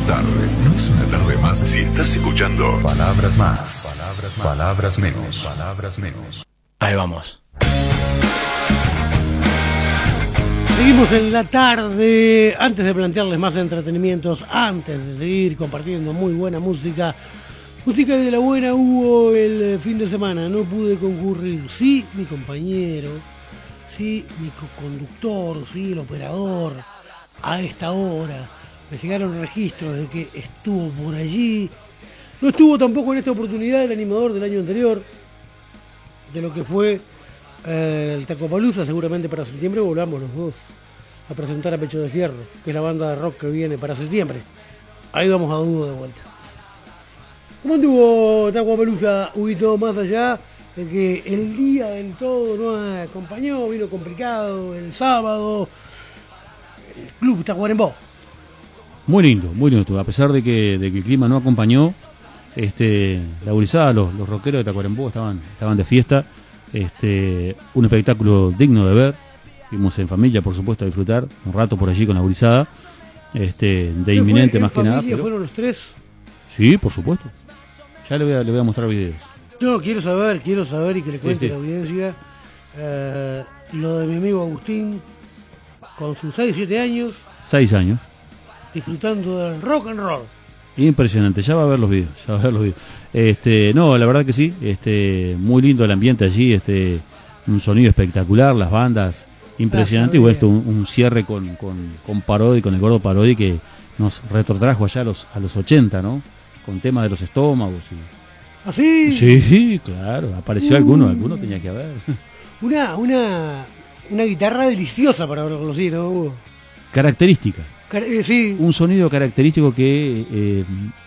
tarde no es una tarde más si estás escuchando Palabras Más, Palabras Menos, Palabras Menos. Ahí vamos. Seguimos en la tarde, antes de plantearles más entretenimientos, antes de seguir compartiendo muy buena música de la buena hubo el fin de semana, no pude concurrir, sí mi compañero, sí mi co-conductor, sí el operador, a esta hora, me llegaron registros de que estuvo por allí, no estuvo tampoco en esta oportunidad el animador del año anterior, de lo que fue el Tacopalooza. Seguramente para septiembre volvamos los dos a presentar a Pecho de Fierro, que es la banda de rock que viene para septiembre. Ahí vamos a Hugo de vuelta. ¿Cómo anduvo Tacopalooza, Huguito, más allá de que el día del todo no acompañó, vino complicado el sábado, el club Tacuarembó? Muy lindo, a pesar de que el clima no acompañó, la gurizada, los rockeros de Tacuarembó estaban de fiesta. Un espectáculo digno de ver. Fuimos en familia, por supuesto, a disfrutar un rato por allí con la gurizada, de inminente más que nada. Pero... ¿Fueron los tres? Sí, por supuesto. Ya le voy a mostrar videos. No, quiero saber y que le cuente a la audiencia lo de mi amigo Agustín con sus 6-7 años. 6 años. Disfrutando del rock and roll. Impresionante, ya va a ver los videos. No, la verdad que sí, muy lindo el ambiente allí, un sonido espectacular, las bandas, impresionante, y bueno, un cierre con Parodi, con el gordo Parodi, que nos retrotrajo allá a los 80, ¿no? Con temas de los estómagos. ¿Ah, sí? Sí, claro, apareció alguno tenía que haber. Una guitarra deliciosa para verlo así, ¿no, Hugo? Característica. Sí. Un sonido característico que